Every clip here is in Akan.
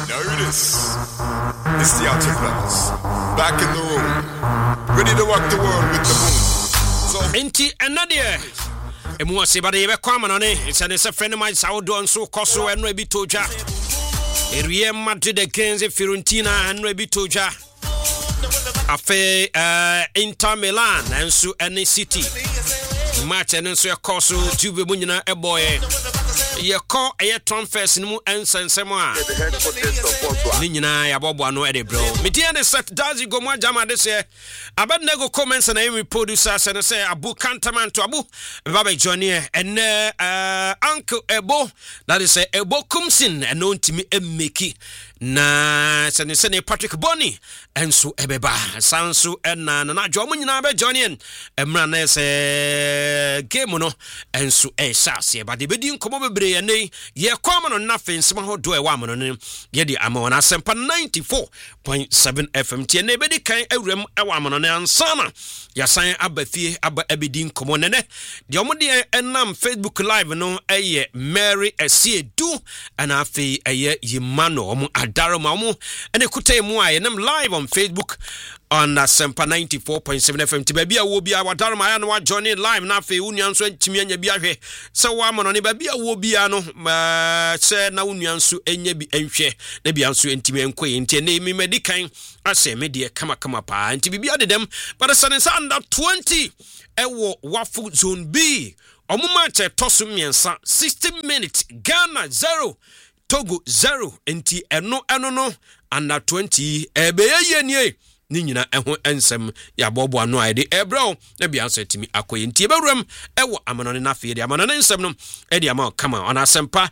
Now hear this. It's the Outer Brothers. Back in the room. Ready to rock the world with the boom. So Inti another. Emu asibade yebe kwama no ne. It's a friend of mine Saudi on so koso eno ebi toja. Real Madrid against Fiorentina eno ebi toja. Afe Inter Milan enso ene City. Match enso koso Juve mu nyina eboye. Ye call a transfers no ensensem a ni nyina ya bobo no e de bro me dia ne set dazi go mo jama de se abednego comments na emi producer se no say Abu Kantaman to Abu baba johnny and uncle Ebo that is Ebo Kumsin and no ntimi emmeki na se ne Patrick Boni enso ebeba sanso na jo mo nyina be johnny emra na se game no enso e sase ba de bedi nkomo bebre ye ye kwama no na fensima ho do e wa mo no ye di ama na sempa 94.7 FM tie na bedi kan awuram e wa mo no ansana ya san abafie aba abedi nkomo nene de omo de enam Facebook live no eye Mary Esiedu ana afi eye Yimano omo adaro ma omo ene kutai mu aye nam live on Facebook on Sempa 94.7 FM ti baby a wo bia wadaro ma ya no wa join live na afi unuan so ntimi anya bia hwe se wa mo no ne baby a wo bia no se na unuan so enya bi enhwe na bia so ntimi enkoye nti na emi medikan ase me de kama pa nti bibia de dem but the under 20 ewo wafu zone B omuma che tosu miensa 60 minutes Ghana 0 Togo 0 nti eno no under 20 ebe ye ni nyina eho ensem ya bobo ano aide ebro na bia so timi akoye nti ebewuram ewo amanone na fe de amanone ensem no e de ama kama on Asempa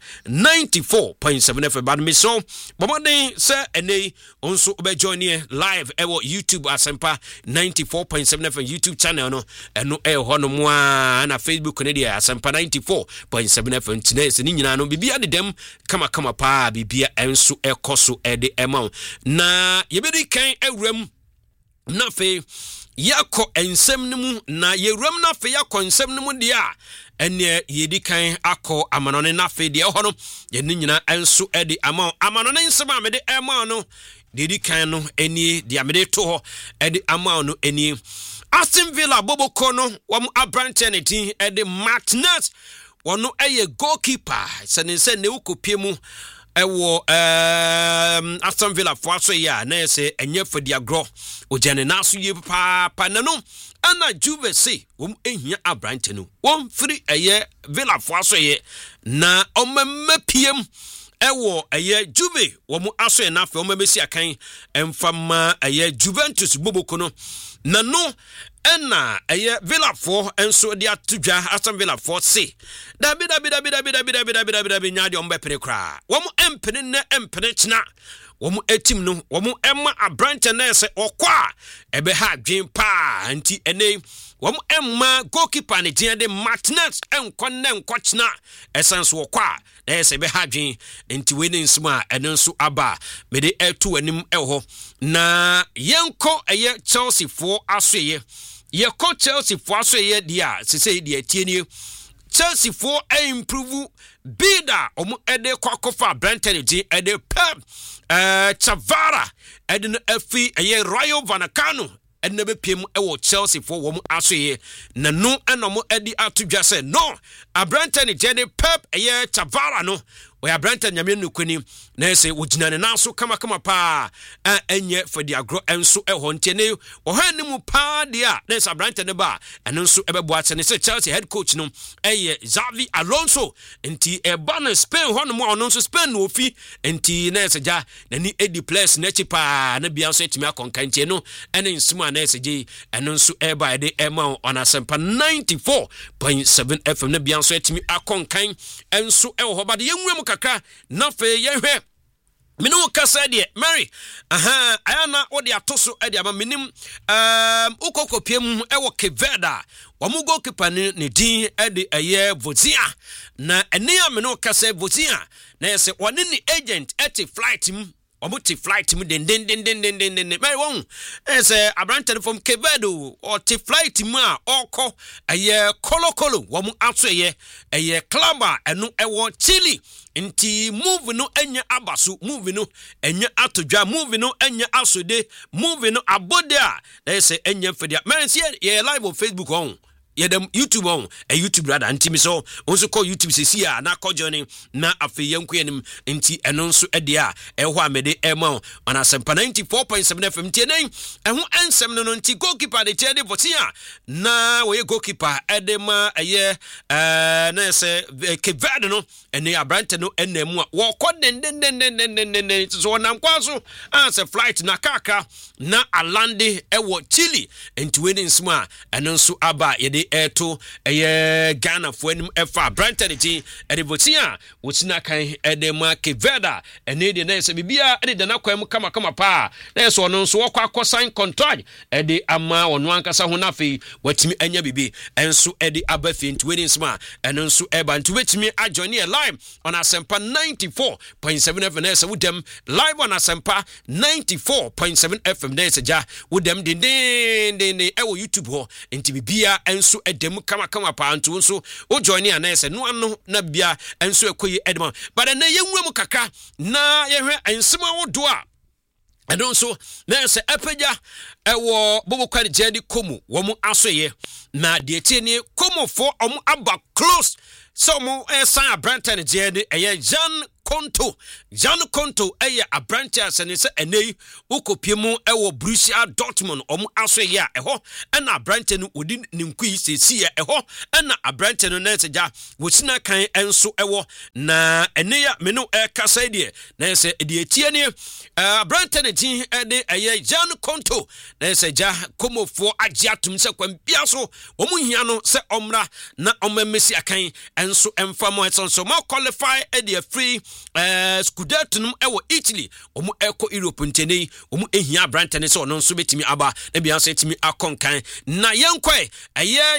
94.7 FM bad me so bomode se enei onso obe join live ewo YouTube Asempa 94.7 FM YouTube channel no eno ho no mo na Facebook ne de Asempa 94.7 FM tine se ni nyina no bibia de dem kama pa bibia enso ekoso e de ema na yebedi kan ewuram na fe yako ensem nimu na yewuram na fe yako ensem nimu dia ene yedi kan akọ amanone na fe dia ho no ye ni nyina enso edi amanone nsem amede ema no dedi kan no eni dia mede to ho edi ama no eni Aston Villa boboko no wam abrantenity edi Martinez wono eye goalkeeper sense ne ukopie mu ewo Aston Villa for so ya na se enye fadiagro ojane na so ye pa na no ana Juve se ehia abrante no won free eye Villa for so ye na omamapiem ewo eye Juve wo mu aso na fe omamesi akan emfama eye Juventus boboko no na no ena eye Villa 4 enso de atudwa Aston Villa 4 se dabi nyaade ombepene kra wo mu empene na empene china wo mu etim no wo mu emma abrante na se okwa ebe ha dwen pa anti ene wo mu emma goalkeeper ne dia de Martinez enko china esenso okwa na se be ha dwen anti weni nsuma enenso aba me de etu anim eho na yenko eye Chelsea 4 asoye ye ko Chelsea for so ye dia se say dia tieni Chelsea for improve bida omu ede kwakofa Brentford di ede Pep Chavara ede no afi ye Rayo Vallecano ede be piem ewo Chelsea for wo mu asoye na no enomo ede atudwa se no Brentford di Pep ye Chavara no oya Brentford nyame nukuni na ese wogina ne naso kama pa enye fadiagro enso eho ntene wo hanimu pa dia na esa Brentford ne ba eno nso ebebo ate ne se Chelsea head coach no eye Xavi Alonso nti eba na Spain ho no mo ono nso Spain no ofi nti na ese ja na ni edi place na chipa na bia nso etimi akonka nti no ene nsuma na ese je eno nso eba ede ema on Asempa 94.7 FM na bia nso etimi akonkan enso eho ba de yenwem kakra na fe yehwe minu kasa de Mary ayana odi atoso edi ama minim ukokopiem ewo Keveda wamu goalkeeper ne din edi eye Vozia na ene ya minu kasa Vozia na yese woni ni agent eti flight mu omuti flight mu den very won say abrante from Kevedo or ti flight mu a okọ eye kolokolo wo mu aso eye clubber enu ewo Chile nti move no enya abaso move no enya atodwa move no enya asode move no abode a na say enya fedia men see ye live on Facebook on yedem YouTube on YouTube brother ntimi so onso call YouTube sesi a na call joining na afi yanku enim nti eno nso ede a ehwo amede ema on Asempa 94.7 FM tenen ehwo ensem no nti goalkeeper de chede votia na we goalkeeper edema eye na se Kevedo no ene abrante no enemu a wo kɔ den so nam kwaso as a flight na kaka na alande ewo Chile nti we nsmo a eno nso aba yede eto Ghana for enim efa Brantony ji edivotia wotina kan edema Keveda ene de na se bibia ede na kwam kama pa na so no nso wokɔ akɔsan contract ede ama ono ankasa ho na fe watimi anya bibi enso ede abafi nti we nsma eno nso eba nti wetimi ajoin live on Asempa 94.7 FM na se wudem live on Asempa 94.7 FM na se ja wudem den ewo YouTube ho nti bibia enso edem kama pa ntu nso o join ya na se no ano na bia enso ekoyi edema but na yenwura mu kaka na yehwe ensema wodo a ɛno nso na se epeja ewo bobo kwani jedi komu wo mu asoye na de tie ni komu for omu aba close so mu san abrante ne jedi eye Jan Konto eye abrante asene se enei ukopiem ewo Borussia Dortmund omu asoye a eho na abrante no odi ninkui sesi ya eho na abrante no na seja wosina kan enso ewo na eneya meno kasa die na se de etie ni abrante ne tin ede eye Jan Konto na seja komofo agiatum se kwambia so omu hia no se omra na omemesi akan enso emfamo so ma qualify ede free Scudetto num ewo Italy omu eko Europe ntene omu ehia abrante so no nso betimi aba na bia so etimi akonkan na yenkwe eye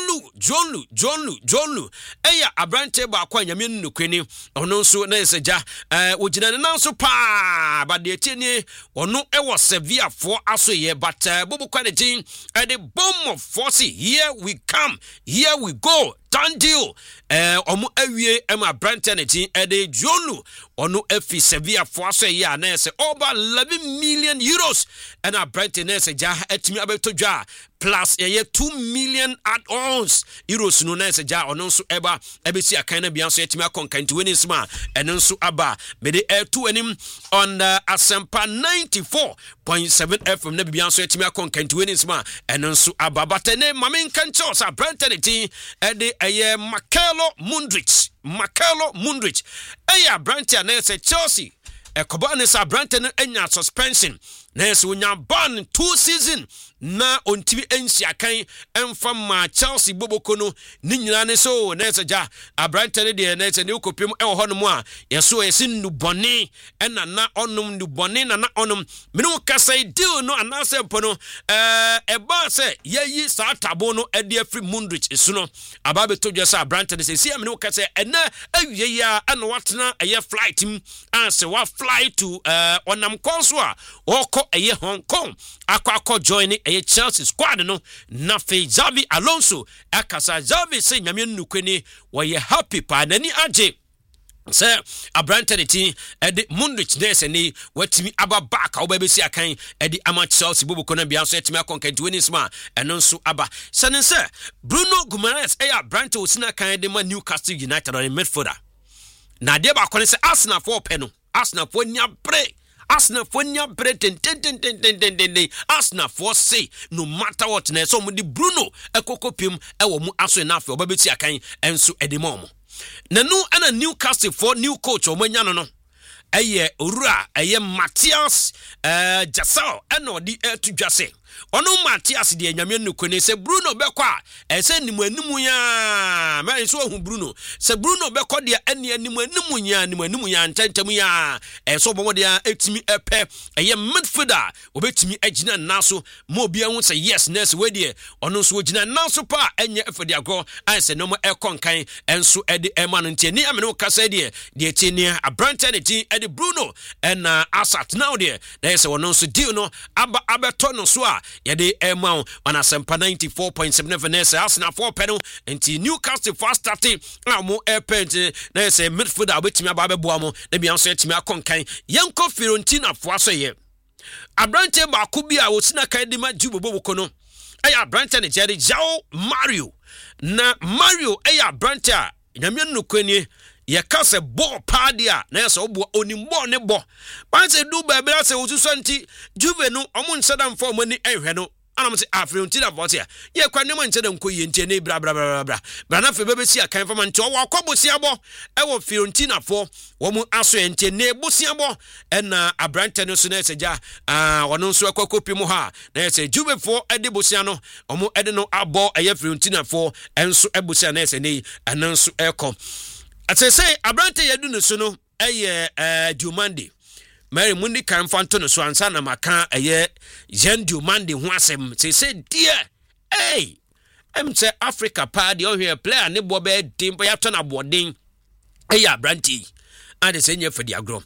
John Lu eya abrante ba kwa nyame nnukweni ono nso na eseja ogina ne nanso pa ba de etini ono ewo Sevilla for aso ye but bobo kwa de jin the bomb of force here we come here we go done deal omu awie ema Brantony energy ede Jonu ono efi Sevilla for aso ye na ese over 11 million euros and a Brantony ese ja etimi abeto dwa plus 2 million add-ons euros no na ese ja ono nso eba ebesi akan na bia nso etimi akonkanti weni sma eno nso aba me de to anim on Asempa 94.7 FM na bia nso etimi akonkanti weni sma eno nso aba batene mame nkancho sa Brantony energy ede Makelo Mundrich eya Brantony na ese Chelsea ekobane sa Brantony enya suspension na ese unya ban 2 season na ontimi ensia kan emfa ma Chelsea boboko no ni nyina ne so na ese ja Brantony de na ese ne ukopem ewo ho no mu a yeso ese nubone ena na onum nubone na onum menu kasai deal no anase mpo no eba se yeyi sa tabo no ede afri Mundrich esu no ababe todwa sa Brantony se sia menu kasai ena awie ya ana watena eye flight m anse wa fly to onam konso a oko eye Hong Kong akwa join eye Chelsea squad no na fe Xavi Alonso akasa Xavi se nyame nnukweni wo happy pa nani age se Brantony team edi Mundrich nese ni watimi aba back obebesi akan edi ama Chelsea boboko na bia so etimi akonkanti weni sma eno nso aba sane se Bruno Guimaraes Brantony osina kan edi ma Newcastle United on midfielder na de ba kone se Arsenal for pe no Arsenal for nya bre Arsenal for nya bre ten Arsenal for say no matter what na so mu di Bruno ekokopim ewo mu aso na afi obabeti akan enso edimomo na no ana Newcastle for new coach omanya no eye owura eye Matthias Jassal eno di to dwase ono Matias de nyame no kone se Bruno bekwa ese nimu animu ya ma so hu Bruno se Bruno bekọ de ene animu ya ntantam ya eso bomo de etimi epe eye midfielder obetimi agina naso mo bia hu se yes nurse we de ono so ogina naso pa enye efodi agro anse no mo ekonkan enso ede ema no ntini amene kasa de etini abrante de tin ede Bruno na Asat now de na se ono so deal no abeto no so a yede ema on asempa 94.7 Vanessa Arsenal 4 pedal nti Newcastle fast starting mo airpent na se midfielder obetimi ababebo amo na bia so etimi akonkan yenko Fiorentina fo aso ye abrante ba ko bia osina kan de ma jubobo no aya abrante ne jere João Mario na Mario aya abrante a nyame no kwani ye kase ball padia na so bo onimbo ne bo panse du ba bia se osuso nti Juve no omo nsadam fo mo ni ehwe no anam se Fiorentina vote ye kwane mo nsadam ko ye ntie ne bra na fe bebe si akan fo man nti o akobosia bo e wo Fiorentina fo wo mu aso ntie ne bosia bo na abrante no so na seja wono nso akokopi mu ha na se Juve fo ede bosia no omo ede no abo eye Fiorentina fo enso ebosia na se nei ananso eko atese abrante yedu no so no eye Diomande Mary Mundi kan fanto no so ansa na maka eye Jean Diomande ho asem se dear say Africa pa de ohwe player ne bo be dimpo ya to na boden eye abrante ade se nye fadi agro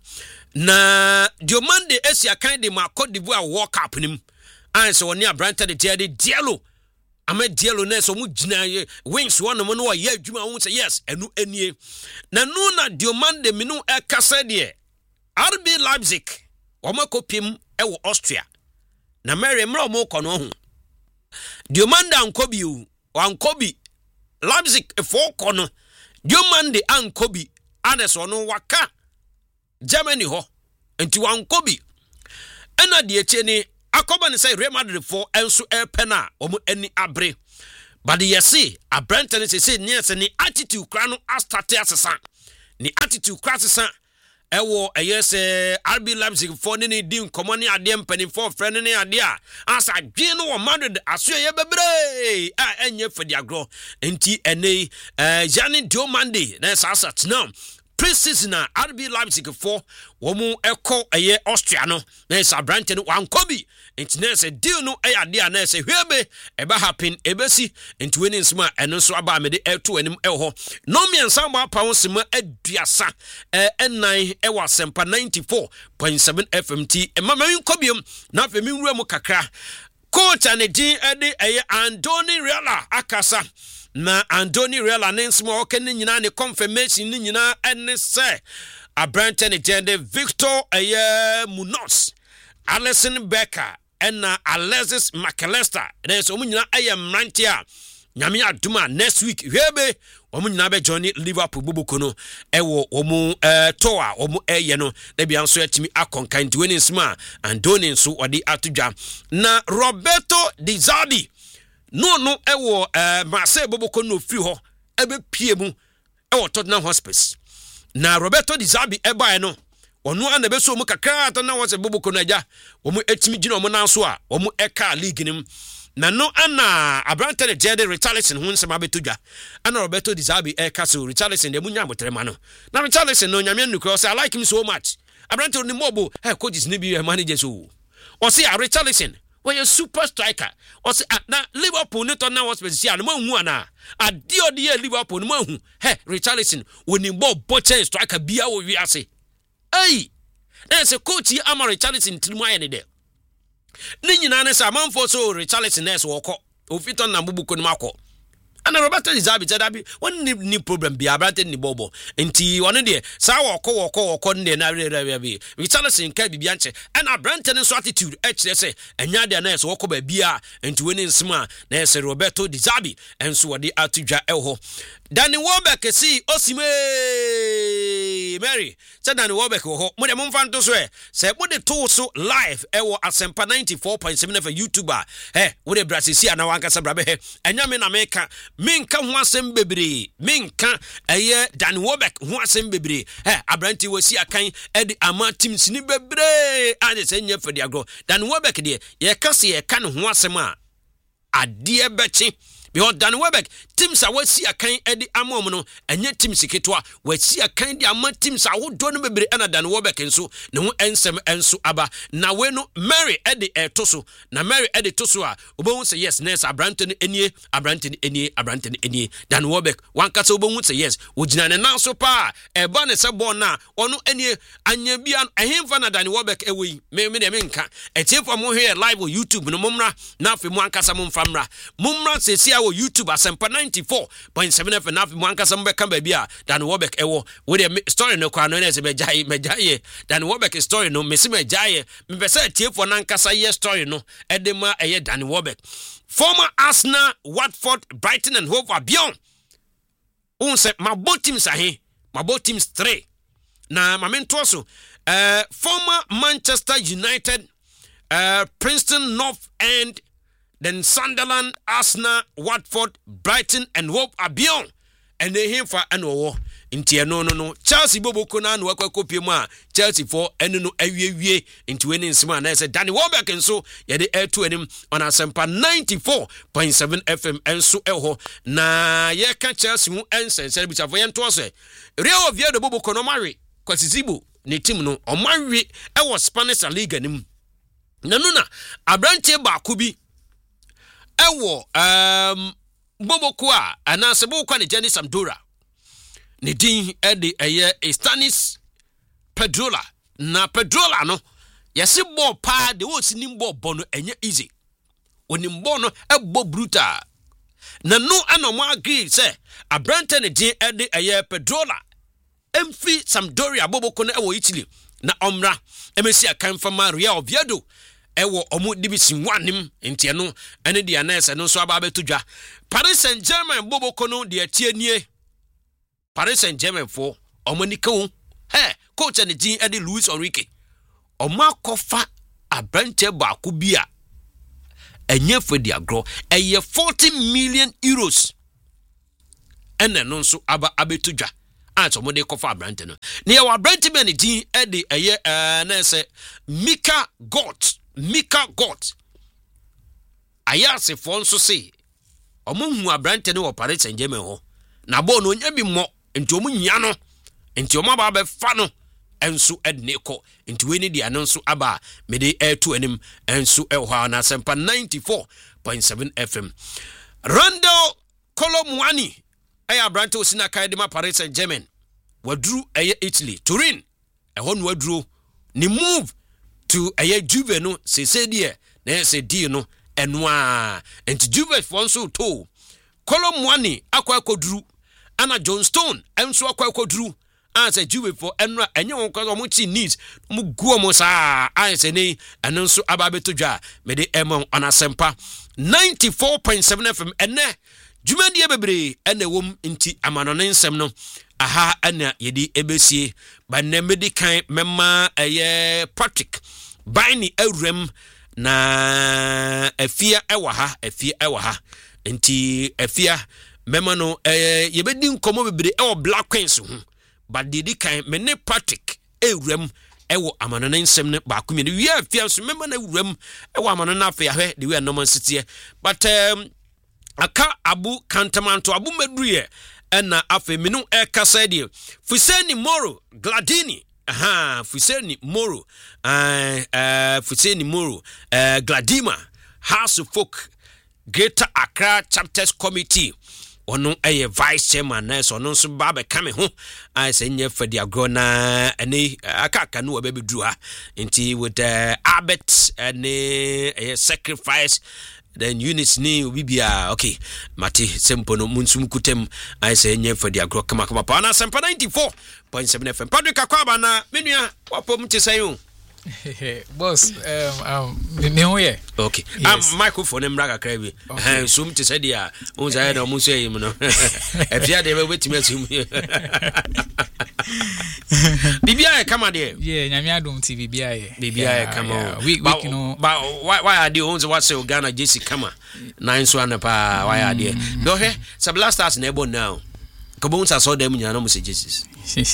na Diomande esia kan de ma Cote d'Ivoire World Cup nim anse woni abrante de tiade dialo ame dialo na so mu gina wings one no no ye adwuma ho say yes enu enie na no na Diomande minu ekasa de RB Leipzig omakopim ewo Austria na Mary mra mo kono ho Diomande ankobi o ankobi Leipzig efo kono Diomande ankobi anes ono waka Germany ho enti wankobi ena de etieni akoba ne say Real Madrid for enso pena omo ani abre but yesi abrante say near ni attitude kra no astarte asesa ni attitude kra asesa ewo eyese RB Leipzig for ni din komoni ade mpani for friend ni ade a asa dwe no wo Madrid aso ye bebre enye fadi agro enti ene Jean Diomande na sasa now pre-season RB Leipzig for womu eko eye Austria no na isa branch no wankobi enti na se deal no eye de na se hwebe eba happen ebesi enti weni nsima eno so aba me de eto anim eho no me nsa ma pa wonsima aduasa enan ewa sempa 94.7 FMT mama nkobiom na fe mi nwura mu kakra coach ane din ede eye Andoni Reala akasa na Andoni Reala nensmo okene nyina ne confirmation ni nyina ene se abrante ne gende Victor Munoz Alisson Becker and Alexis McAllister na so mu nyina eye mrante a nyame aduma next week hwebe omu nyina be join Liverpool boboko no ewo omu toa omu eye no na bia nso atimi akonkan ti weni nsima Andoni nso odi atodwa na Roberto Di Zerbi no ewo Marseille boboko no free ho ebe pie mu ewo Tottenham Hotspur na Roberto Di Zerbi eba no onu ana be so mu kakra to na wose boboko no aja omu etimi gina omu nanso a omu eka league nim na no ana abrante de Jede Richarlison hu nsema betodwa ana Roberto Di Zerbi eka so Richarlison de munya motrema no na Richarlison no nyame nukro say I like him so much abrante ni mobo coaches ni bi managers o say Richarlison we a super striker or say na Liverpool ni to na was special no hu ana adio de Liverpool no hu Richarlison woni bo change striker bia wo wi ase na say coach ama Richarlison timu aye ne de ni nyina ne sa manfo so Richarlison ness woko ofiton na bubuko ni mako ana Roberto Di Zerbi tadabi won ni problem bi abrante ni bobo enti won de sa woko ne na bi Richarlison ka bi anche ana abrante ne so attitude kire se enya de ness woko ba bia enti woni nsima na se Roberto Di Zerbi enso wode atudwa eho Danny Welbeck si Osimhen Mary said Danny Welbeck ho mo de mo mfa nto so say mo de to so live ewo Asempa 94.7 for YouTuber wo de brasisi ana wankasa brabe enya me na meka menka ho asem bebre menka Danny Welbeck ho asem bebre abranti wasi akan edi ama teams ni bebre ade se nya fadi agro Danny Welbeck de ye kase ye kan ho asem a ade bechi because Danny Welbeck teams a wasi akan edi amom no enye teams ketwa wasi akan di ama teams a wodo no bebre na Danny Welbeck nso ne ho ensem enso aba na we no Mary edi etoso na Mary edi toso a obo say yes nurse Abrante ni enie Danny Welbeck wankasa obo say yes wogina ne nan so pa eba ne se bon na ono enie anya bia ehemfa na Danny Welbeck ewi me de menka etiefo mo here live on YouTube no momra na afi mo ankasa mo mfamra sesia wo YouTube Asempa 94.7 FM na afi mo ankasa mbeka ba bia Danny Welbeck ewo we de story no kwa no na se mejaye Danny Welbeck story no me se mejaye me pese etiefo na ankasa ye story no edema eye Danny Welbeck former Arsenal, Watford, Brighton and Hove Albion. On say my both teams are here. My both teams 3. Na my mentor also former Manchester United, Princeton North End, then Sunderland, Arsenal, Watford, Brighton and Hove Albion. And they here for annual. Inti no Chelsea bobo kona no akwa kopie mu a Chelsea for enu no awie into winning sima na say Danny Welbeck enso ye de air to enim on Asempa 94.7 FM enso eho na ye ka Chelsea mu ensense bi chafo ye nto so Real Oviedo bobo kona mari kwasizibo ne team no omari ewo Spanish La Liga nim nanu na abrante ba ko bi ewo bobo ko a anase bo kwa ne Gianni Sampdoria ne din edi Stanis Pedrola na Pedrola no yesi ball pa de wo sinim ball no enye easy onim ball no ebo brutal na no anomo agree say abrante ne din edi Pedrola emfi Sampdoria boboko no ewo Italy na omra emesi akan fama Real Oviedo ewo omu division 1 nim entie no ene dia na ese no so aba betudwa Paris Saint-Germain boboko no de atienie Paris Saint-Germain for Omonika coach and the team Eddie Luis Enrique Oma kofa abrante ba ko bia enye for dia grow eye 40 million euros ene no so aba abetudwa anso mo de kofa abrante no ne ya abrante be ne team Eddie eye na say Mika Got ayase for nso say omo hu abrante no Paris Saint-Germain ho na bo no nya bi mo enti omu nya no enti omu aba be fa no enso edneko enti we ni dia no nso aba me de air to anim enso ehwa na Asempa 94.7 FM Randall Colomwani aya brante osina kai de ma Paris Saint-Germain wadru eye Italy Turin ehon wadru ni move to eye Juve no se die na se die no enwa enti Juve for nso to Colomwani akwa kodru Anna Johnstone enso akwa kodru anse Juve for enra enye won kwa mo chi needs mu guo mo sa anse nei enso ababetodwa me de emon on Asempa 94.7 FM ene jumandie bebre ene wom nti amanonen nsem no aha ana yedi ebesie ba ne medikan mema eye Patrick Bani Eurem na afia ewa ha nti afia mema no yebedi nkomo bebre ewo Black Queens ho but didi kan me ne Patrick Eurem ewo amanonen nsem ne ba kumie wi afia so mema na Eurem ewo amanonen afia hwe de we normal city but aka abu kantamanto abu medruye ena afi minu kasa die Fuseni Moro Gladini Fuseni Moro Gladima House of Folk Greater Accra Chapters Committee ono eye vice chairman na so no so ba be kame ho I say nye fadi agro na ene akaka no be bedru ha nti with Albert ene sacrifice then units ni bibia okay mate sempo no munsum kutem I say nye fadi agro kama pa na Asempa 94.7 FM Patrick Akwaba na menua wapom tisayo boss me ho ye okay yes. Microphone emraga krabi so mte say dia on say na mo say him no e bia de we wetime asum Bibia come there. Yeah, Nyame adom TV Bibia come on. We you know. But why are the ones what say Ghana JC Kama? Nine swan pa why are there? No he. Some last stars neighbor now. Kabons I saw them in your messages.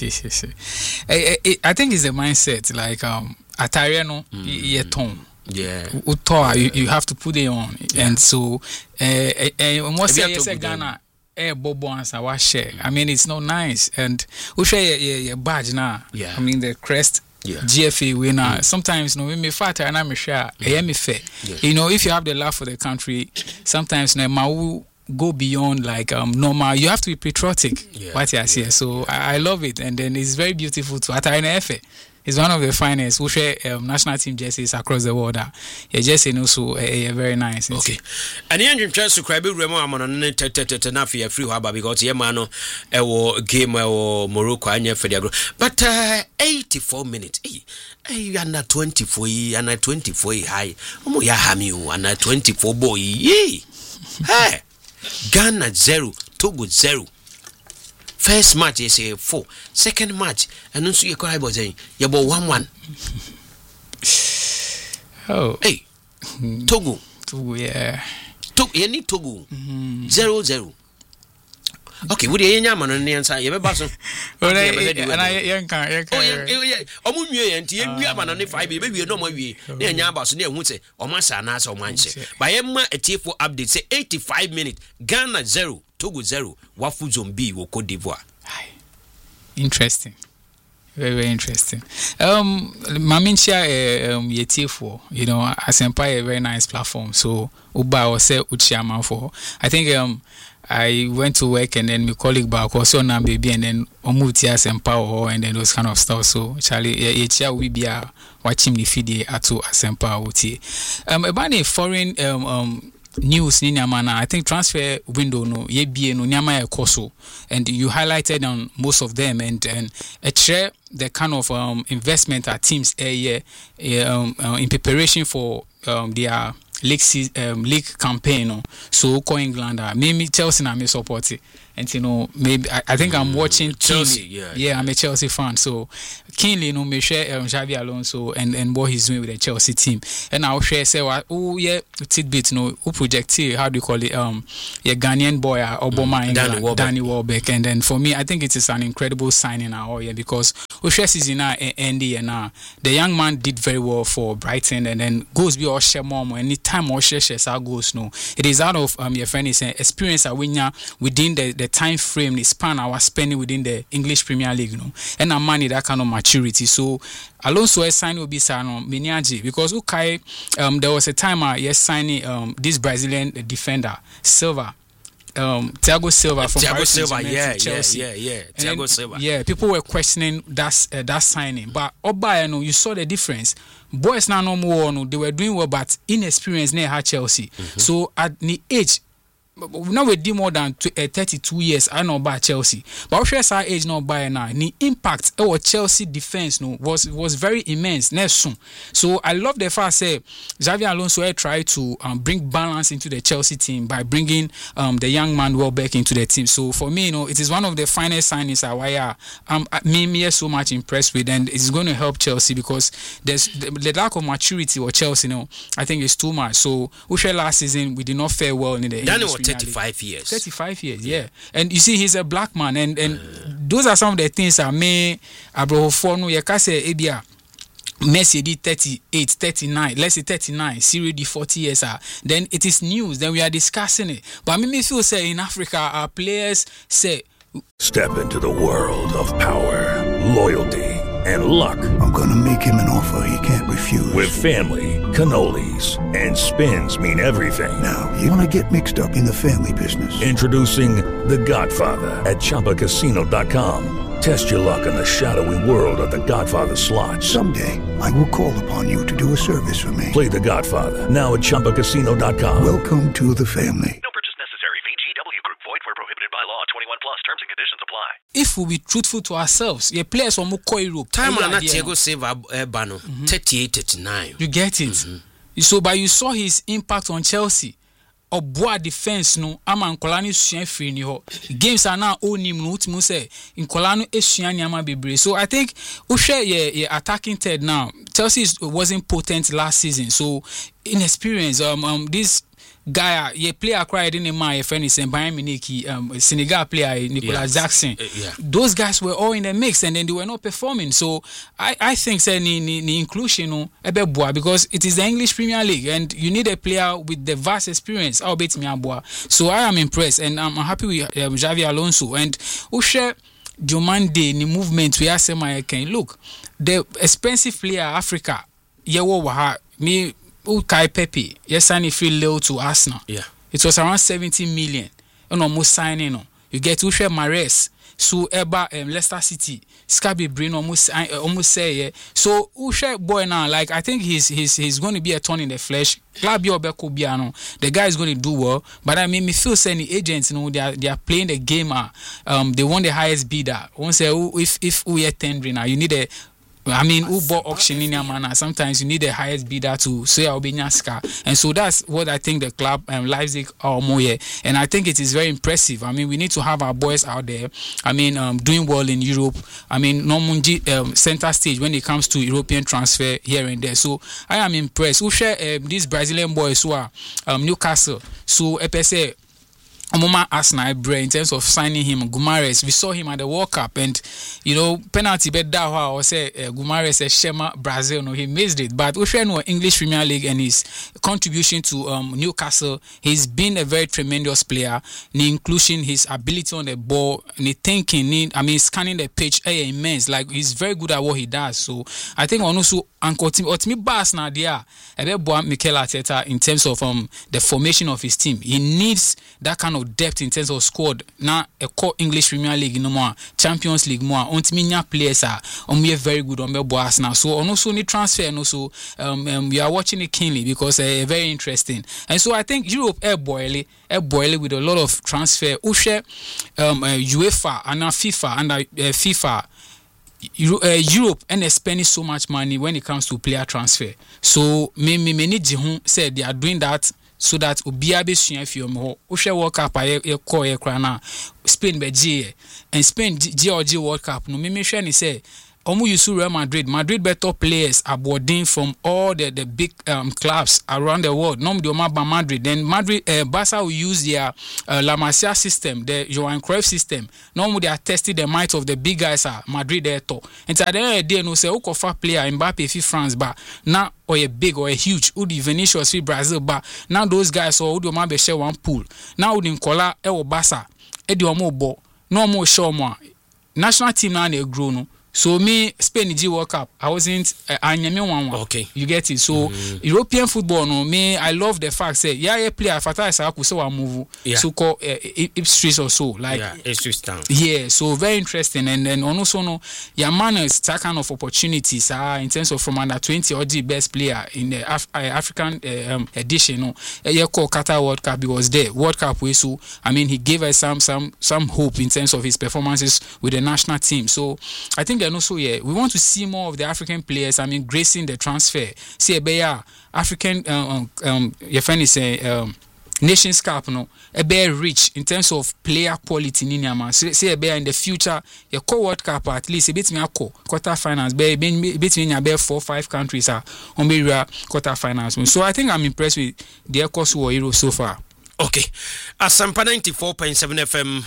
I think it's a mindset like atare no ye ton. Yeah. You have to put it on. And so most say Ghana bobo answer what share. I mean it's not nice and we share your badge now. Yeah. I mean the crest GFA winner. Sometimes no me fatter and I'm sure me fair. You know if you have the love for the country sometimes no ma go beyond like normal. You have to be patriotic. What you say. So I love it and then it's very beautiful to Atare. It's one of the finest we share national team jerseys across the world. Yeah, jersey also very nice. Okay. And the engine chance to cry big Remo amon na free haba because ye man no game Morocco anya for the but 84 minutes. Hey, under 24 under 24 high. Omo ya hami under 24 boy. Hey. Ghana 0, Togo 0. First match is 4. Second match, and also you call about saying you bought 1-1. Oh, hey, Togo, yeah. Togo, you need Togo 0-0. Okay, would you hear man on the answer? You ever and I can't. Oh, yeah. Omunye and you man on the 5 baby, no more. We near Yabas near Woodsay or Masanas or Manche. By Emma, a T4 update say 85 minutes, Ghana 0, Togo 0, Wafu Zombie or Cote d'Ivoire. Interesting. Very, very interesting. Mamincha T4, you know, as Empire a very nice platform. So Uba or say Uchiama for. I think I went to work and then my colleague back also now baby and then Omutia Empower and then those kind of stuff. So Charlie we be watching the feed at to Empower Uti. About a foreign news ni nyamana I think transfer window no ye bie no nyama ekoso and you highlighted on most of them and share the kind of investment our teams in preparation for their league campaign no so ko England maybe Chelsea na me support it and you know maybe I think I'm watching Chelsea yeah I'm a Chelsea fan so keenly you know me share Xavi Alonso and what he's doing with the Chelsea team and I'll share say tidbit no who project how do you call it Ghanaian boy Obama England Danny Welbeck and then for me I think it is an incredible signing because share season end and the young man did very well for Brighton and then goes be all share more anytime or share goes no it is out of your friend is experience within the time frame the span I was spending within the English Premier League no and I'm money that kind of maturity so Alonso sign will be Sano Miniaji because there was a time yes signing this Brazilian defender Silva Thiago Silva from Chelsea. Thiago Silva. Yeah, people were questioning that signing, but Oba, you saw the difference. Boys now no more, they were doing well, but inexperienced near Chelsea. So at the age. Now we did more than 32 years. I know about Chelsea, but also our age not by now. The impact our Chelsea defense was very immense. Next soon, so I love the fact say Xavi Alonso tried to bring balance into the Chelsea team by bringing the young man Welbeck into the team. So for me, it is one of the finest signings. Me so much impressed with, and it's going to help Chelsea because there's the lack of maturity or Chelsea. I think it's too much. So last season we did not fare well in the. 35 years. 35 years, yeah. And you see, he's a black man, and those are some of the things that may Abrohofono Yakase Ebia Messi did 38, 39, let's say 39, Syria did 40 years. Then it is news, then we are discussing it. But me feel say in Africa, our players say. Step into the world of power, loyalty, and luck. I'm gonna make him an offer he can't refuse. With family, cannolis, and spins mean everything. Now, you wanna get mixed up in the family business. Introducing The Godfather at ChumbaCasino.com. Test your luck in the shadowy world of The Godfather slot. Someday, I will call upon you to do a service for me. Play The Godfather, now at ChumbaCasino.com. Welcome to the family. No purchase necessary. VGW Group. Void where prohibited by law. 21 plus. Terms and conditions apply. If we be truthful to ourselves, your players from Europe. Time on that Thiago Silva Bano 38-39. You get it. So, but you saw his impact on Chelsea. oboa defense no ama nkola no sua free ni ho games are now onim no utimu say nkola no esua ni ama bebre. So I think we share your attacking third now. Chelsea wasn't potent last season, so inexperience. This guy, player cried in my friend is Bayern Munich, Senegal player Nicolas Jackson. Those guys were all in the mix, and then they were not performing. So I think say the inclusion because it is the English Premier League, and you need a player with the vast experience. So I am impressed, and I'm happy with Xavi Alonso and Ushe. Diomande the movement we are saying can look the expensive player Africa me Kai Pepe yes signing free Leo to Arsenal. It was around 70 million and almost signing on. You get Ushe Mahrez so Eba Leicester City Scabby Brain almost say so Ushe boy now like I think he's going to be a thorn in the flesh. The guy is going to do well, but I mean me feel saying the agents they are playing the game they want the highest bidder. Won't say if we are tendering now you need a who bought auction in your manner. Sometimes you need the highest bidder to say Albaniaska, and so that's what I think the club Leipzig are more here, and I think it is very impressive. I mean, we need to have our boys out there. I mean, doing well in Europe. I mean, Normunji center stage when it comes to European transfer here and there. So I am impressed. We share these Brazilian boys who are Newcastle. So EPC. Omoma Arsenal in terms of signing him, Gumares. We saw him at the World Cup, and penalty bet that I say Gumares Shema Brazil. No, he missed it. But we know English Premier League and his contribution to Newcastle. He's been a very tremendous player. The inclusion, his ability on the ball, the thinking, scanning the pitch, immense. Like he's very good at what he does. So I think also Uncle Otimi Bass now there. Mikel Arteta in terms of the formation of his team. He needs that kind of depth in terms of squad. Now a core English Premier League no more, Champions League more. Ontiminya players are very good on boss now. So also need transfer and also we are watching it keenly because very interesting. And so I think Europe air boiling with a lot of transfer. Ushe UEFA and FIFA and FIFA. Europe and they're spending so much money when it comes to player transfer. So many Jihun said they are doing that so that Obiabe Sunyafio Ushe World Cup call Krana Spain Beji and Spain GOG World Cup. No me shani say Omu Yusu Real Madrid better players are boarding from all the big clubs around the world. No Madrid. Then Barca will use their La Masia system, the Johan Cruyff system. No they are testing the might of the big guys are Madrid there too. And at the end of the day, no say Okofa player Mbappe fi France but now or a big or a huge Udi Vinicius fi Brazil but now those guys or Udi Mabe share one pool. Now Udi Nkola Ewo Barca Edi Omo Bo no more show more. National team now they grow no. So me Spain G World Cup I wasn't okay you get it. So European football no me I love the fact say player Fatah Isaku so move so called Ipswich or so like Ipswich Town so very interesting and also no your man is that kind of opportunities in terms of from under 20 or the best player in the African edition no called Qatar World Cup he was there World Cup way so I mean he gave us some hope in terms of his performances with the national team. So I think and also we want to see more of the African players gracing the transfer. See a African your friend is Nations Cup no a bear rich in terms of player quality in Niama. Say a bear in the future your World Cup at least a bit me quarter finals between a bear 4-5 countries are on quarter finals. So I think I'm impressed with the Ecos War so far. Okay. Asampa 94.7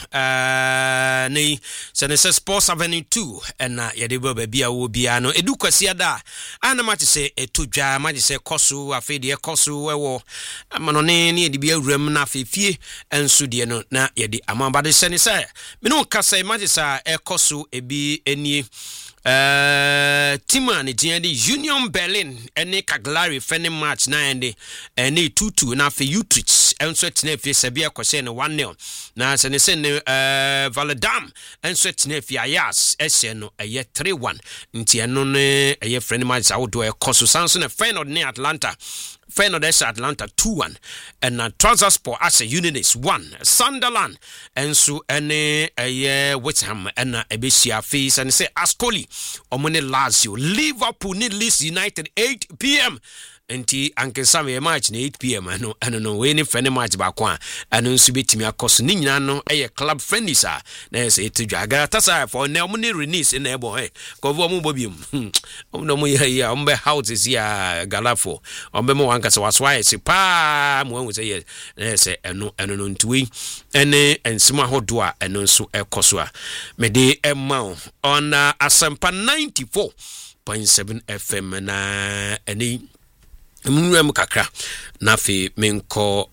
FM nei senese Sports Avenue 2 na yede bia wo bia no edu kwasia da ana ma te se etodwa ma te se koso afede e koso ewo amanone ne yede bia wuram na afefie enso de no na yede amamba de senese me no kasa ma te sa e koso ebi enie Tima ni di Union Berlin ene Cagliari fene match na ende ene 2-2 na fe Utrecht enso tena fe sebia kwese ne 1-0 na se ne se ne Volendam enso tena fe Ajax ese no eye 3-1 nti eno ne eye friend match awodo e koso sanso ne Feyenoord ne Atlanta Feyenoord is Atlanta 2-1 and Trabzonspor as a Udinese 1 Sunderland and so ene West Ham and Ebesia face and say Ascoli omone Lazio Liverpool need Leeds United 8 p.m. Enti ankesa me match na 8 p.m. ano no we ni friendly match ba kwa ano nso betimi akoso ni nyina no club friendly sa na say etudwa agata sa for na mo ni release na ebo ko vo mo bobium no mo ya ombe houses ya galafo ombe mo wankasa waswa ese pa mo say say eno no ntwi ene ensima hodo a eno nso ekoso a me de emma on Asempa 94.7 FM na eni Mnuem kakra na fi menko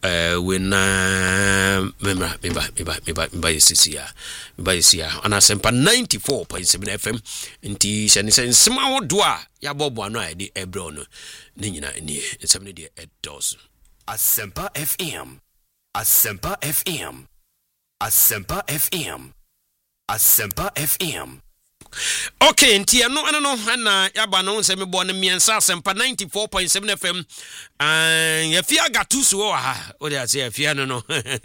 wena memba yesisia on Asempa 94.7 FM nti shanisa nsema wodo a ya bobo ano a de ebro no ne nyina eni nsem ne de edos Asempa FM Asempa FM Asempa FM Asempa FM. Okay, nti ano ana yaba no nse me bo ne miensa Asempa 94.7 FM. Yafia gatusu wo ha. O de ase yafia no.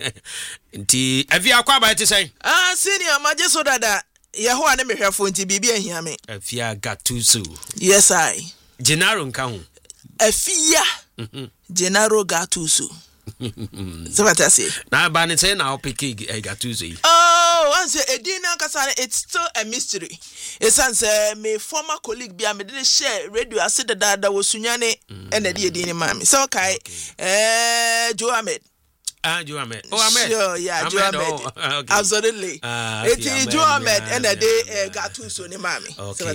Nti afia kwa ba ti sai. Senior majeso dada. Yeho ane mehwefo nti bibi ahia me. Afia gatusu. Yes I. Genaro nka ho. Afia. Genaro gatusu. Sabatasi. Na ba ne say na opiki gatusu. Once Edina Kasane, it's still a mystery. It's answer me former colleague be me did share radio. I said that was Sunyane and the Edina Mammy. So okay. Joe Ahmed. Joe Ahmed. Oh, Ahmed. Sure, yeah, Joe Ahmed. Okay. Absolutely. It is Joe Ahmed and a day got two Sony Mammy.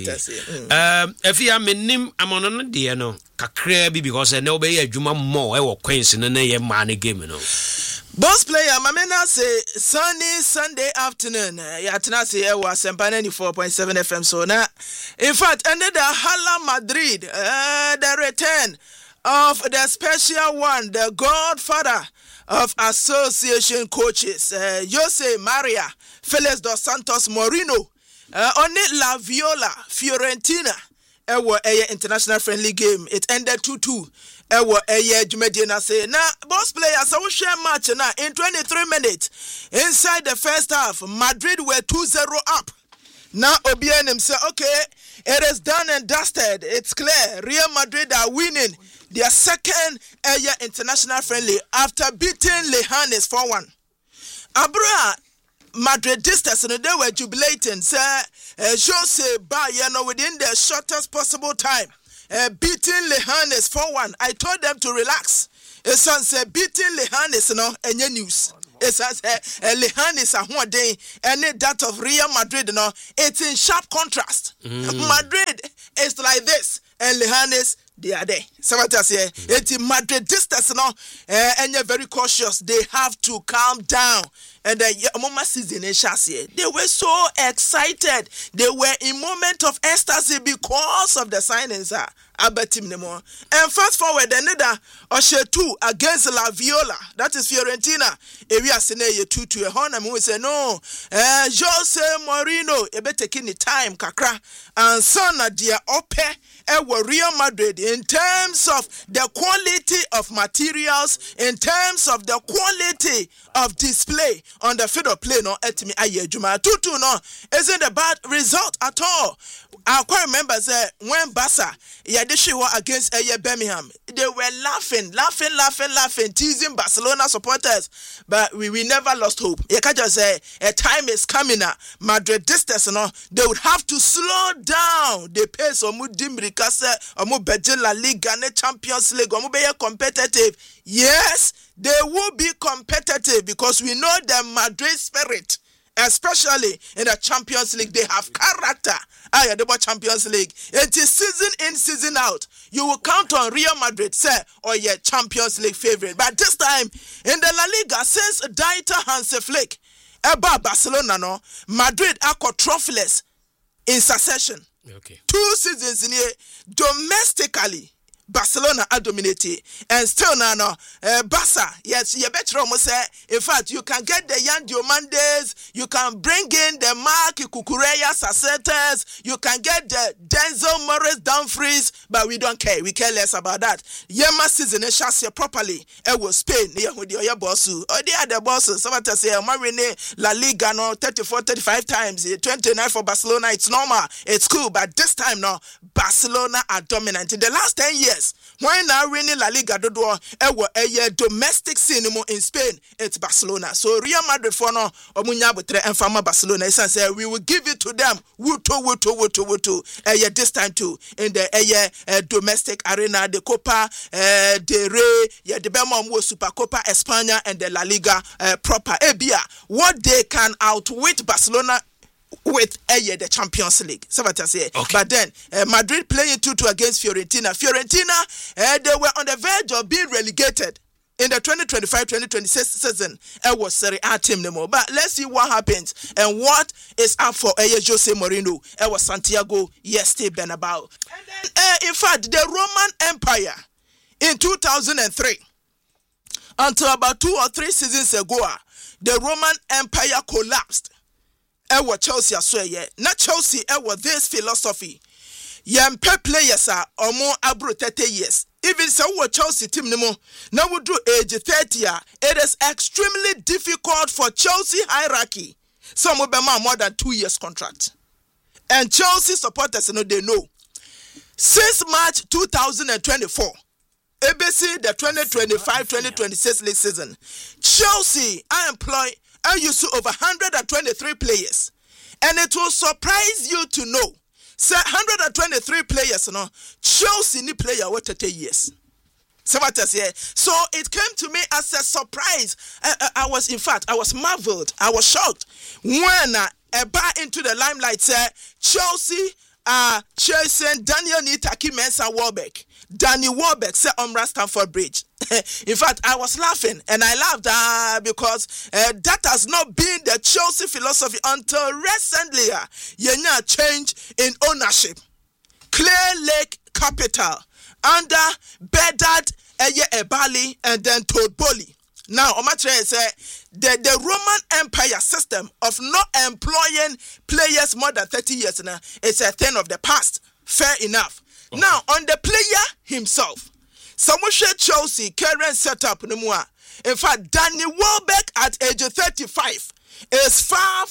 Okay. If you are menim, I'm on a dear no. Kakrebi because I know be a Juma more. I will quench in a money game, no. Boss player, Mamena say Sunday afternoon. Yatna say was Asempa 94.7 FM. So now, in fact, ended the Hala Madrid, the return of the special one, the godfather of association coaches, Jose Maria Felix dos Santos Moreno, on it La Viola Fiorentina. A international friendly game. It ended 2-2. Jumedina say now boss players I will share match now in 23 minutes inside the first half Madrid were 2-0 up. Now Obianim say okay, it is done and dusted. It's clear Real Madrid are winning their second international friendly after beating Leganes 4-1. Abra Madridistas and they were jubilating say Jose Bayern within the shortest possible time. Beating Leganes 4-1. I told them to relax. It's said beating Leganes no any news. It's Leganes are one day and that of Real Madrid no. It's in sharp contrast. Madrid is like this and Leganes they are there. Somebody say it's Madridistas no and you're very cautious. They have to calm down. And the season in Chassis, they were so excited. They were in moment of ecstasy because of the signings. And fast forward, another Oshe 2 against La Viola. That is Fiorentina. We are saying 2-2 a horn. And we say no. Jose Mourinho, you better taking the time, kakra. And son of dear Ope. Real Madrid in terms of the quality of materials, in terms of the quality of display on the field of play, no, at me, 2-2, no, isn't a bad result at all. I quite remember when Barca against Birmingham, they were laughing, teasing Barcelona supporters, but we never lost hope. You can't just say a time is coming now. Madridistas, no, they would have to slow down the pace of Mudimri Kase, La Liga, Champions League, competitive. Yes, they will be competitive because we know the Madrid spirit. Especially in the Champions League, they have character. The Champions League. It is season in, season out. You will count on Real Madrid, say, or your Champions League favorite. But this time, in the La Liga, since Dieter Hansi Flick, Barcelona, no, Madrid are trophyless in succession. Okay. 2 seasons in here, domestically. Barcelona are dominating, and still now, Barca, yes, you better almost say. In fact, you can get the young Diomandis, you can bring in the Mark Cucurella Sacetes, you can get the Denzel Morris Dumfries, but we don't care. We care less about that. Yema season is chassis properly. It was Spain, your boss, or the other bosses. Somebody say, Marine La Liga, no, 34, 35 times, 29 for Barcelona. It's normal, it's cool, but this time now, Barcelona are dominant. In the last 10 years, when now winning La Liga dodo a domestic cinema in Spain, it's Barcelona. So Real Madrid for no omunya botre and fama Barcelona say we will give it to them wuto this time too in the domestic arena, the Copa de Rey, the Bemamo Super Copa España and the La Liga proper. Ebia, what they can outwit Barcelona with the Champions League. So what I say. Okay. But then Madrid playing 2-2 against Fiorentina. Fiorentina, they were on the verge of being relegated in the 2025-2026 season. It was Serie A team no more. But let's see what happens and what is up for Jose Mourinho. It was Santiago Bernabéu. And then, in fact, the Roman Empire in 2003, until about 2 or 3 seasons ago, the Roman Empire collapsed. Ewa Chelsea asweye. Na Chelsea ewa this philosophy. Yempe players are more abro 30 years. Even so Chelsea team nemo now would do age 30 it is extremely difficult for Chelsea hierarchy. Some will be more than 2 years contract. And Chelsea supporters they know. Since March 2024, ABC the 2025-2026 league season, Chelsea I used to over 123 players. And it will surprise you to know, say 123 players, Chelsea ni player what 30 years. So what I say? So it came to me as a surprise. I was marveled. I was shocked when a bar into the limelight said Chelsea are chasing Daniel Nitaki Mensah Warbeck. Danny Warbeck said on Stamford Bridge. In fact, I was laughing and I laughed because that has not been the Chelsea philosophy until recently. Yenya change in ownership. Clear Lake Capital under Bedard Ebali and then Todd Bowley. Now, Omatre said the Roman Empire system of not employing players more than 30 years now is a thing of the past. Fair enough. Okay. Now, on the player himself, someone said Chelsea current setup no more. In fact, Danny Welbeck at age 35 is far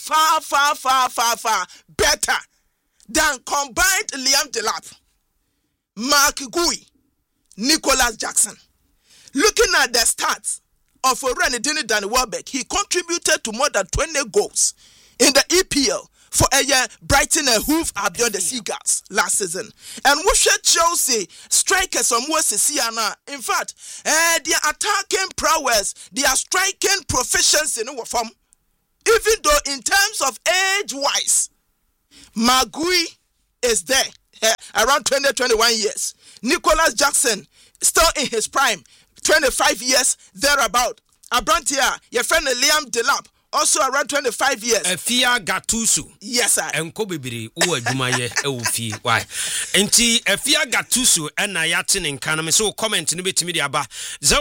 better than combined Liam Delap, Mark Gui, Nicholas Jackson. Looking at the stats of Renedini Danny Welbeck, he contributed to more than 20 goals in the EPL for Brighton and Hove Albion the Seagulls last season. And we should Chelsea strikers on Siana. In fact, their attacking prowess, their striking proficiency in our form, even though in terms of age-wise, Magui is there, around 20-21 years. Nicholas Jackson, still in his prime, 25 years, thereabout. Abrantia, your friend Liam Delap, also around 25 years. Efia Gattuso. Yes, sir. Enko bibiri uwa jumaye ewufi. Why? Enti Efia Gattuso ena yate ne nkana me so comment no betimi dia ba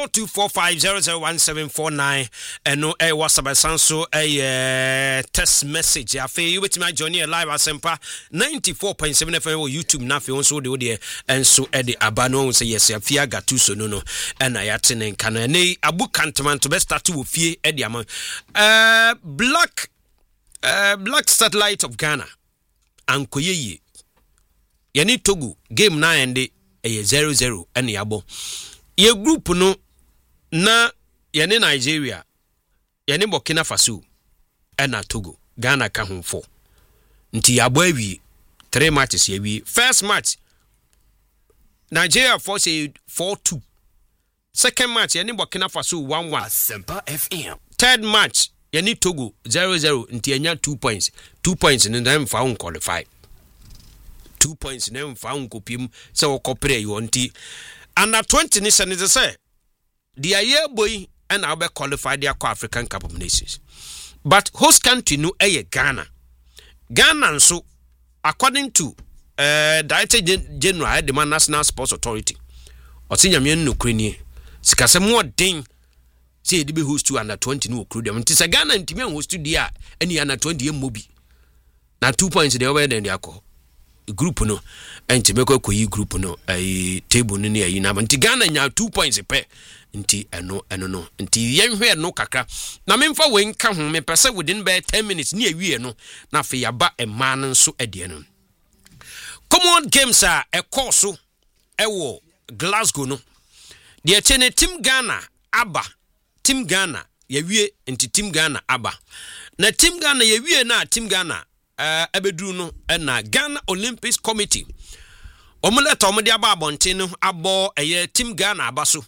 0245001749 eno WhatsApp sanso text message afi you betimi join live asempa 94.7 FM YouTube na afi onso de enso ede aba no say yes Efia Gattuso no ena yate ne nkana ne abu kantaman to be start wo fie ede am Black Satellite of Ghana Ankoyeye yani Togo game na ende 0-0 ene yabo ye group no na yani Nigeria yani Burkina Faso ena Togo Ghana ka ho 4 nti yabo awi 3 matches yawi first match Nigeria force 4-2 second match yani Burkina Faso 1-1 Asempa FM third match yani Togo 0-0 nti enya 2 points. 2 points in them found qualify. 2 points in them found kopim so kopre you nti under 20 nation is say the year boy and I'll be qualified their African Cup of Nations. But host country no Ghana. Ghana so according to Director General the National Sports Authority or senior men no crane sikase more ding say they be host to under 20 no crew them. It is a Ghana and Timmy host to dia any under 20 mobi. Now 2 points they over then they are group no and Timeko Koyi group no a table near you now. But Ghana now 2 points a pair. Nti no nti yen hwe no kakra na memfa wen ka ho me pese within be 10 minutes ni awie no na fe yaba ema no nso ade no common games a e course e wo Glasgow no de chene Team Ghana aba Team Ghana yewie enti Team Ghana aba na Team Ghana yewie na Team Ghana abedu no na Ghana Olympics Committee omuleta omde aba abonten no abo Team Ghana aba so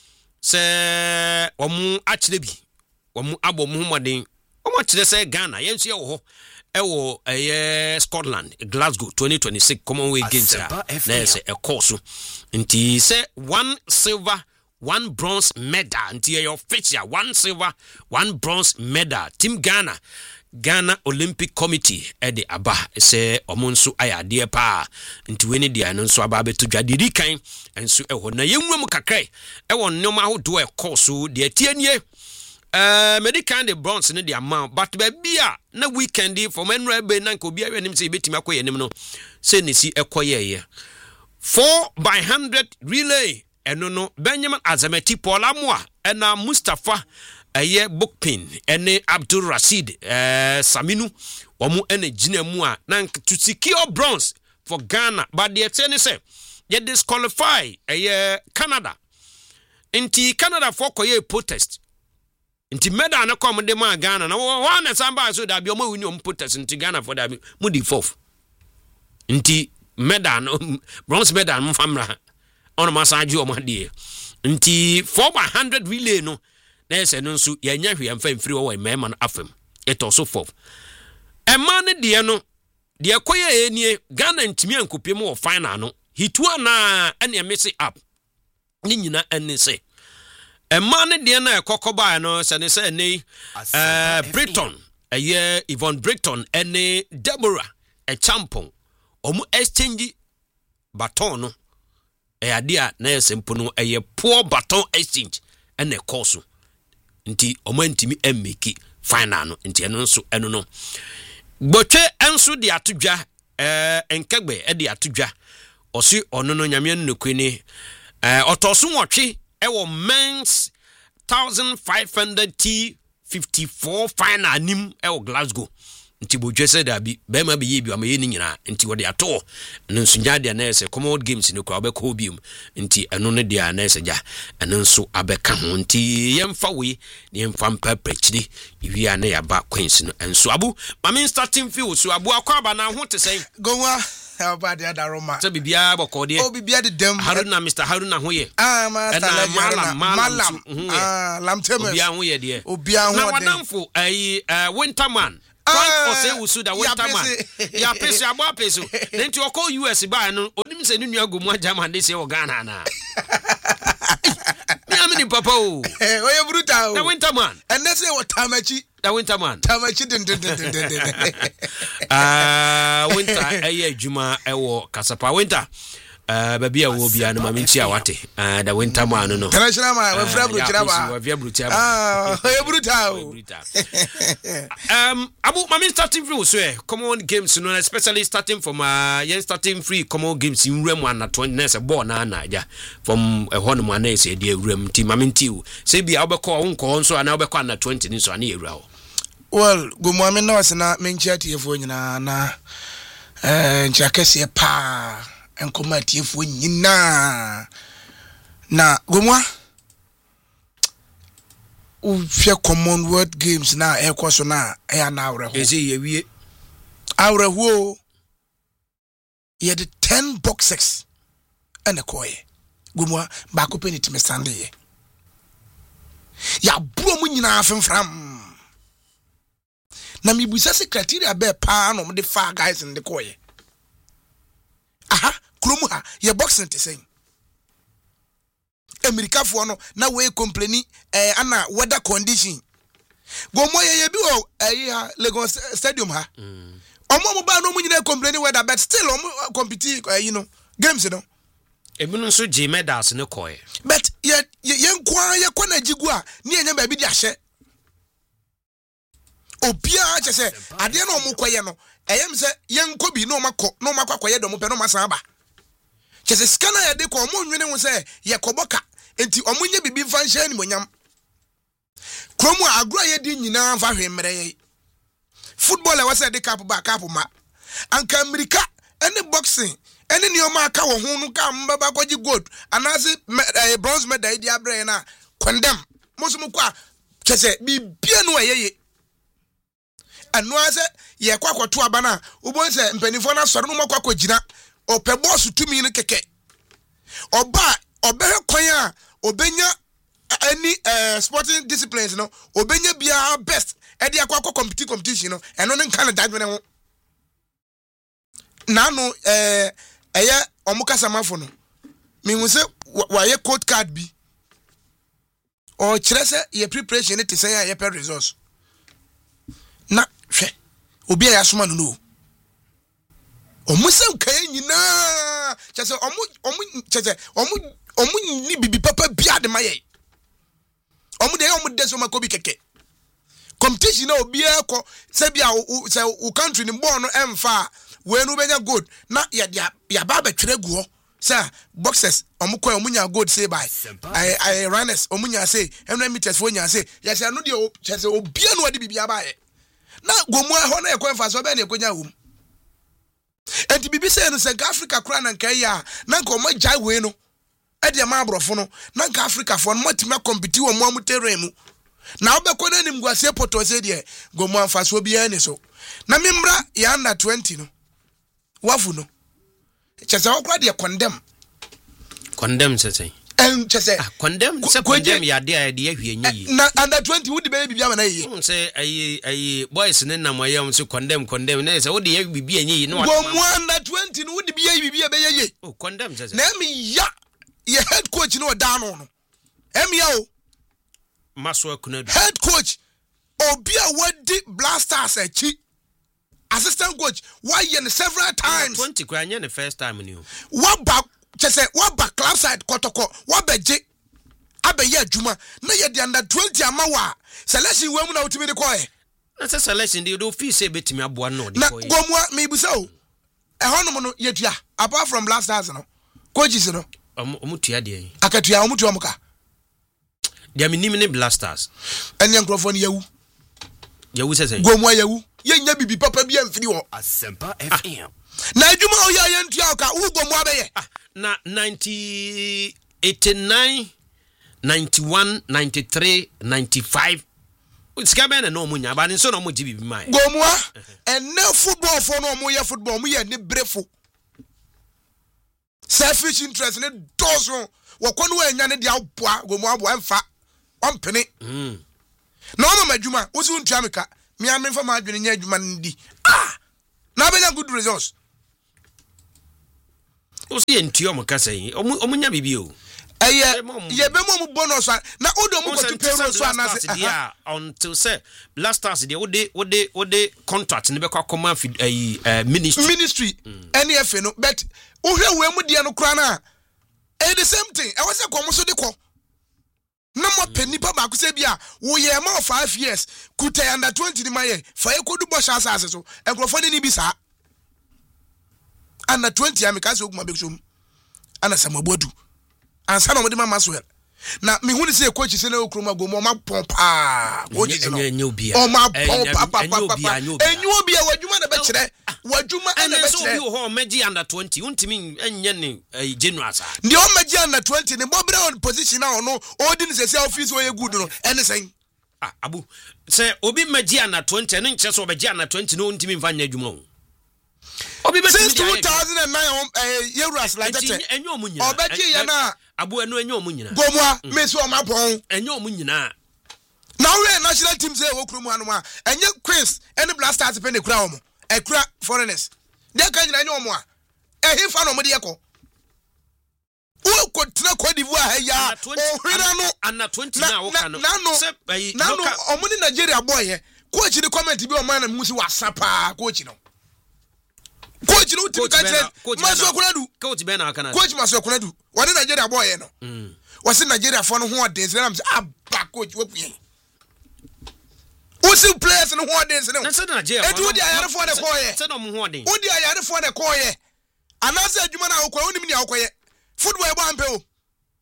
se omu achire bi omu abo mu homaden omu achire se Ghana yensu ye wo ho ewo Scotland Glasgow 2026 Commonwealth Games na se course nti se 1 silver 1 bronze medal nti your official 1 silver 1 bronze medal Team Ghana Olympic Committee de aba se omonso ayade pa nti weni dia no nso aba beto dwadiri kan enso eho na yenwam kakrai ewo nnoma hodo course de tianie medical the bronze ne the amount but bia na weekend for menra be na ko bia wenim se betima akoye nim no se ne si ekoye 4x100 relay eno no Benjamin Azamati Paul Amwa ena Mustafa Bookpin ene Abdul Rashid Saminu omu ene gina mu a na to secure bronze for Ghana but the say they disqualify Canada inti Canada for koye protest inti medal na come de ma Ghana na one samba so da bi omo wini protest inti Ghana for that mu di fourth inti medal no bronze medal mu famra on massage o ma die inti 4x100 relay no na ese no nso ya nya hwe amfa mfiri wo mema no afem it also fourth e man de no de koye enie Ghana ntimi ankopiem wo final no hitua na ene mess up ni nyina ene se a man de na ekokoba no se ne se nei Brighton Yvonne Brighton ene Deborah Champon omu exchange baton no adia na esempo no poor baton exchange ene course nti omu ntimi emeki final no nti eno nso eno no gbotwe enso de atodwa enkegbe de atodwa osi ono no nyame no kwini otoso nwotwe ewo men's 1500 T54 final nim ewo Glasgow nti bodwe se da bi be ma be ye bi amaye ni nyina nti wode ato no nsunya de na ese Commonwealth Games ni ko abeka obium nti eno ne de na ese ja eno nso abeka ho nti yemfa we ne yemfa mpapachiri iwi ana ya ba Queens no enso abu mame starting field so abu akwa aba na ho te sei gonwa aba de adaroma se bibia bokode o bibia de dem Haruna Mr Haruna ho ye master malam lamteme obia ho ye de obia ho de na wadamfo Winterman or say Usuda Winterman. Ya pese abo peso. Then to call US by no onim se nunu agomu German dey say o Ghana na. Me amini papa o. Oye brutal. The Winterman. And let's say what Tamachi. The Winterman. Tamachi Winter eye juma ewo kasapa winter. Baby will be an maminchi awate. The Winterman no. International man, we brutal. Abu mami starting free so Common Games no especially starting from yen starting free Common Games in room 1 na 20 next ball na ja from a hon man na say dey room team maminti say bi obekọ unko so na obekọ na 20 ni so na ewura o. Well go mo ame na wase na menchi atiefo nyina na nchakese pa enkoma atiefo nyina na gomwa ufia Commonwealth Games na ekoso na ya na awreho ezi yewie awreho ye the 10 boxes and koye gomwa ba ko penity me sande ye ya bro mu nyina afemfram na mibusa secretary be pa no de fa guys in the koye aha kromu ha ye boxing te sen America for no na we complaining ana weather condition go mo ye bi o Lagos stadium ha omo mo ba no mo nyina complaining weather but still omo compete games no ebunu so G medals ne koye but ye kwa na jigu a ne enya ba bi di ahye obia che se ade na omo koye no eyem se yen ko bi no makwa do mo pe no masan ba che se scanner ye de ko omo nwene ho se ye koboka enti omo nya bibi fansha ni monyam kromu agro ye di nyina fa hwemre ye football e wase de cap ba cap ma anka America any boxing ene ni o ma aka wo ho no ka mbaba kwaji gold anase bronze medal di abre na condemn mosumu kwa chese bibia no ayeye anu ase ye kwakwoto aba na ubonse mpanifo na soro no makwa gina ope boss tumi no keke oba obehe kwan a obenya any sporting disciplines no obenya bia best e dia kwakwo competition no eno ne kan dadwene ho nanu eye omukasa mafo no mi se wa ye code card bi o kirese ye preparation te say ye per resource na hwe obi ya soma no omusa kan nyina chese omu ni bibi papa bia de maye omu de so makobi keke competition na obi akọ se bia se u country ni born no emfa we no benya gold na ya ba betwere guo say boxers omuko omunya gold say by I runners omunya say 100 meters for nya say ya say no de chese obi anu ade bibia ba ye na gomu ho na ekwenfa so be na ekonya wom enti bibi say no South Africa kra na nkai ya na nka o jai we no e de ma abrofo no na nka Africa fo no matimi compete wo mo amuteremu na obekọ na nim guase poto say de gomu anfa so bia ni so na memra ya under 20 no wafu no chese okra de condemn say en chese condemn ya de ahwe nyi na under 20 wo de be bibia na yi say ayi boys ne na moyam so condemn na say wo de bibia nyi no gomu under 20 no wo de bibia be ye condemn chese na mi ya ye head coach no down no emia o Maswa Kunadu head coach obia wadi Blasters echi assistant coach why in several times 20 kwanya the first time new waba chese waba club side kotoko wabeje abeye adwuma na ye de under 20 amawa selection we mu na utimi de koye na se selection de do fee say betimi aboa no de koye na gomwa me busa o ehonom no yetua apart from Blasters no coaches no omutua de akatua omutua muka dia minim ne Blasters enya nkrofo ne yawu sese gomwa yawu yenya bibi papa bia mfiri wo Asempa FM na adwuma o ya yentua ka wo gomwa be ye na 89 91 93 95 Utsikabe na no munya ba nso no mo gibi bi mai gomwa enne football for no mo ye football mo ye ne brefo selfish interest ne dozo wakwanu enya ne dia aboa gomwa aboa mfa ompene na o mama adwuma wo si untua meka mi amemfa ma adwene nya adwuma ndi na benya good results o si entio mo kasa yi omunya bibi o ye be mo bonus na odo mo ko payroll so anase until say Blasters dey ode contract ne be kwa command ministry NFA no but ohwe we mu de no kra na the same thing I was say komo so de ko na mo penipa ba ko se bia wo ye ma 5 years kuta under 20 ni maye fa e kodu bo sha asase so enkrofo ni bi sa under 20 ya me ka se oguma be so ana samabodu ansa na mo de mama so na me hu ni se coach se na okroma go mo ma pompa coach no o ma pompa enyu obi a wadwuma na be kire wadwuma na be kire so bi ho meji under 20 untimi enye ne general sa ndi o meji under 20 ne bobra on position na ono odi ni se office wo ye good no ene sen abu se obi meji under 20 ne nche so obeji under 20 no untimi mfa nya adwuma o obi be since 2009 euros like that enyo omunyina obeji ya na abu enu enyo omunyina gomwa mesi o ma pon enyo omunyina na we national team say wo kru mu anu a enye Queens any Blasters pe ne kura omo e kura foreigners de kan nyina enyo omo a ehi fa no mo de yeko wo ko tena Cote d'Ivoire ha ya ohwira no ana 20 na wo kan no na no omo ni Nigeria boy he coach ni comment bi o man na musi wasapa coach no coach no uti ka Maso Kunadu coach be na kana coach Maso Kunadu wani Nigeria boy no wasi Nigeria for no ho dance na am say abba coach we kuyen usi players no ho dance no na say Nigeria edu di ayare for the koye say no mo ho dance odi ayare for the koye anase adwuma na akwa onim ni akoye football ebo ampe o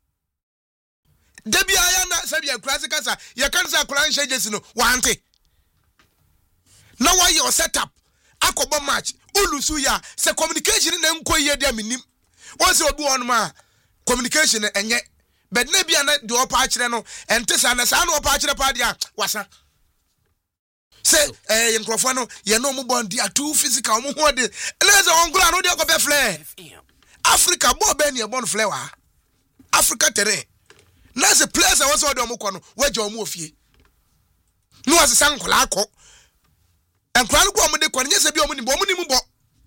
debi aya na sabia classic kasa ye kan sa kran shejesi no wante na why your setup akobo match ulusu ya se communication na nko ye dia minim once obi won ma communication enye but na bia na de opa akire no ente sa na opa akire pa dia wasa se nkrofo no ye no mo bondi atu physical mo ho de leze ongura no de ko be flare Africa bo be ne bon flare wa Africa terrain na se place was o de mo ko no waje o mo ofie no was san kola akọ enkran ko mo de ko nye se bi o mo ni bo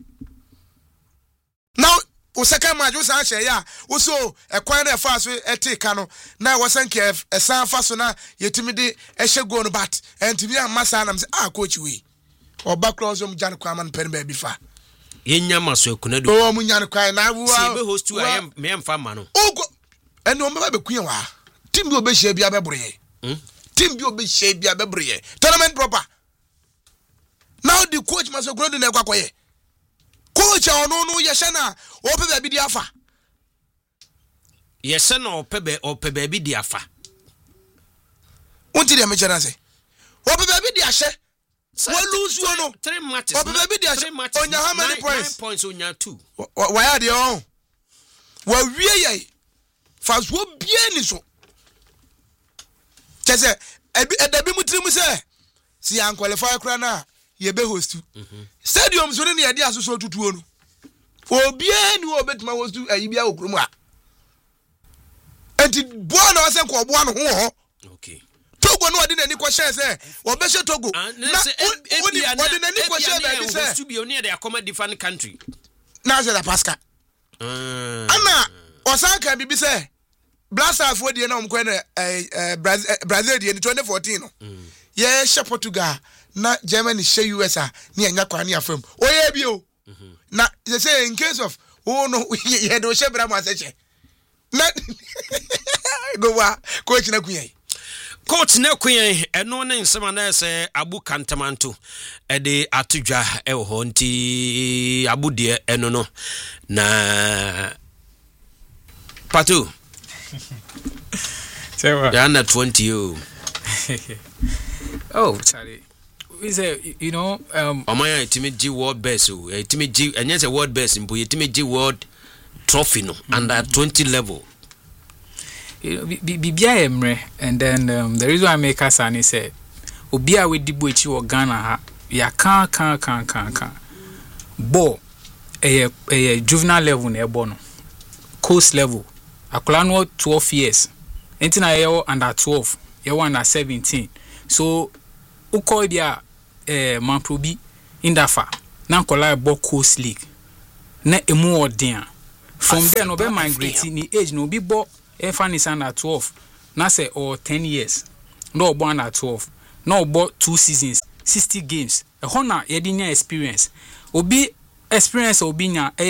now o second match o san share ya o so ekwan na fa so etika no na wo san ke esan fa so na yetimi de ehye go no bat entimi amasa na me coach we oba cross om jan kwa man pen ba bi fa yenya maso ekunadu o mu nyan kwa na wo se be host to am me am fa ma no ogo ene o me ba kuye wa team bi obehye bia be borye team bi obehye bia be borye tournament proper now the coach maso ekunadu na kwakoye coach ono yeshe na ope ba bi di afa yeshe na ope ba bi di afa unti de me chana se ope ba bi di ahye we lose you no 3 matches ope ba bi di ahye onya how many points 9 points onya 2 why are they on wa wie ye fast wo bie ni so chese edabi mutrim se si an qualify kra na ye be host stadium so ne ye dia so tutuo no obie ni wo betima host ayibia okrum a enti boa na wase ko boa no ho okay Togo no odi nani ko share se obehye Togo na odi nani ko share ba bi se to be near the common different country na se da pascal ana osanka bibi se Blasters for the na umko na Brazil the 2014 no ye she Portugal na Germany she US a na anya kwa na afam oye bi o na they say in case of no ye do she bra ma se na go wa coach na kuyen eno ne nsema na se Abu Kantamanto de atudwa e ho nti Abu de eno no na Patu Sewa under 20 you oh sorry we say you know Omaya Timiji World Best Timiji and yes a world best in Timiji World Trophy no under 20 level Bibia Emre and then the reason I make us and he said Obia we dibuichi or Ghana ha ya can bo a juvenile level ne bono coast level akola no 12 years entina ye under 12 ye under 17 so uko bia manprobi indafa na akola bo coast league na emu odin from there no be migrate ni age no be bo Fan is under 12 na say or 10 years no bo under 12 no bo 2 seasons 60 games e hona ye di nya experience obi nya